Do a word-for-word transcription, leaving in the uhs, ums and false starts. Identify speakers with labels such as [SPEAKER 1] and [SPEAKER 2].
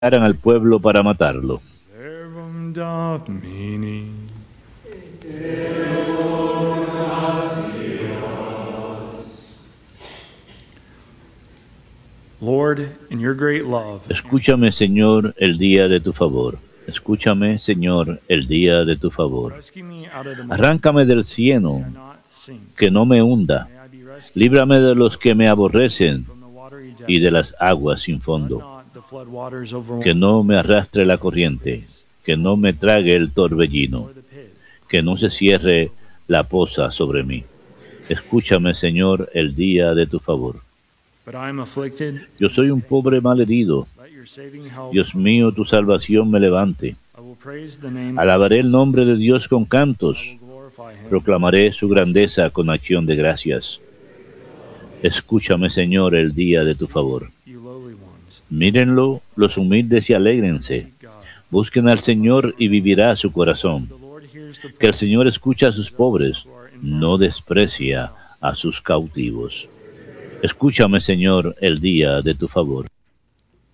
[SPEAKER 1] al pueblo para matarlo.
[SPEAKER 2] Verbum Domini. Lord, in your great love,
[SPEAKER 1] Escúchame, Señor, el día de tu favor. Escúchame, Señor, el día de tu favor.
[SPEAKER 2] rescue me out of the mud,
[SPEAKER 1] Arráncame del
[SPEAKER 2] may
[SPEAKER 1] cieno,
[SPEAKER 2] I not sink.
[SPEAKER 1] que no me hunda.
[SPEAKER 2] May I be rescued
[SPEAKER 1] Líbrame de los que me aborrecen
[SPEAKER 2] from the watery depths.
[SPEAKER 1] y de las aguas sin
[SPEAKER 2] Let
[SPEAKER 1] fondo.
[SPEAKER 2] not the flood waters overwhelm
[SPEAKER 1] Que no me arrastre la corriente, que no me trague el torbellino,
[SPEAKER 2] or the pit.
[SPEAKER 1] que no se cierre la poza sobre mí. Escúchame, Señor, el día de tu favor.
[SPEAKER 2] But I am afflicted.
[SPEAKER 1] Yo soy un pobre malherido.
[SPEAKER 2] Let your saving help.
[SPEAKER 1] Dios mío, tu salvación me levante.
[SPEAKER 2] I will praise the name.
[SPEAKER 1] Alabaré el nombre de Dios con cantos.
[SPEAKER 2] I will glorify him.
[SPEAKER 1] Proclamaré su grandeza con acción de gracias. Escúchame, Señor, el día de tu favor.
[SPEAKER 2] You lowly ones.
[SPEAKER 1] Mírenlo los humildes y alégrense.
[SPEAKER 2] Seek God.
[SPEAKER 1] Busquen al Señor y vivirá su corazón.
[SPEAKER 2] The Lord hears the
[SPEAKER 1] Que el Señor escucha a sus pobres,
[SPEAKER 2] who are in
[SPEAKER 1] no desprecia a sus cautivos. Escúchame, Señor, el día de tu favor.